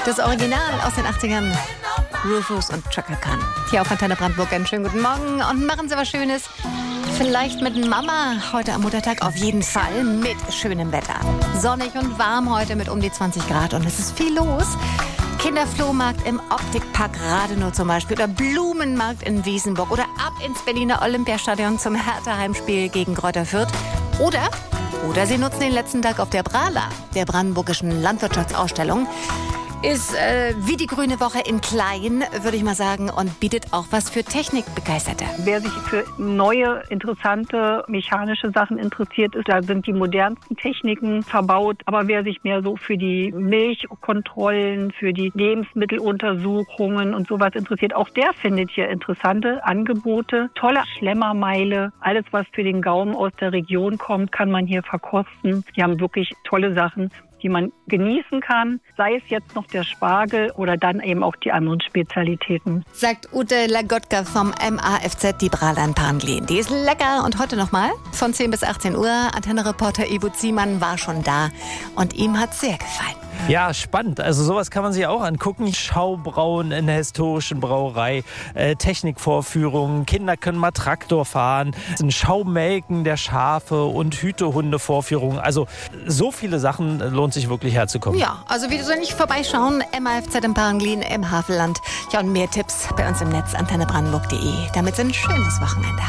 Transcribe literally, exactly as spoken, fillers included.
Das Original aus den achtzigern. Rufus und Chaka Khan. Hier auf Antenne Brandenburg. Einen schönen guten Morgen und machen Sie was Schönes. Vielleicht mit Mama heute am Muttertag, auf jeden Fall mit schönem Wetter. Sonnig und warm heute mit um die zwanzig Grad und es ist viel los. Kinderflohmarkt im Optikpark Radenau zum Beispiel oder Blumenmarkt in Wiesenburg oder ab ins Berliner Olympiastadion zum Hertha-Heimspiel gegen Greuther Fürth. Oder, oder Sie nutzen den letzten Tag auf der Brala, der brandenburgischen Landwirtschaftsausstellung. Ist äh, wie die Grüne Woche in klein, würde ich mal sagen, und bietet auch was für Technikbegeisterte. Wer sich für neue, interessante mechanische Sachen interessiert, ist, da sind die modernsten Techniken verbaut. Aber wer sich mehr so für die Milchkontrollen, für die Lebensmitteluntersuchungen und sowas interessiert, auch der findet hier interessante Angebote. Tolle Schlemmermeile, alles was für den Gaumen aus der Region kommt, kann man hier verkosten. Die haben wirklich tolle Sachen, die man genießen kann, sei es jetzt noch der Spargel oder dann eben auch die anderen Spezialitäten. Sagt Ute Lagotka vom M A F Z, die Brala in Parnglien. Die ist lecker und heute nochmal von zehn bis achtzehn Uhr. Antenne-Reporter Ivo Ziemann war schon da und ihm hat's sehr gefallen. Ja, spannend. Also sowas kann man sich auch angucken. Schaubrauen in der historischen Brauerei, äh, Technikvorführungen, Kinder können mal Traktor fahren, ein Schaumelken der Schafe und Hütehunde-Vorführungen. Also so viele Sachen, lohnt sich wirklich herzukommen. Ja, also wie soll nicht vorbeischauen? M A F Z in Parnglien im Havelland. Ja, und mehr Tipps bei uns im Netz antenne brandenburg punkt de. Damit Sie ein schönes Wochenende haben.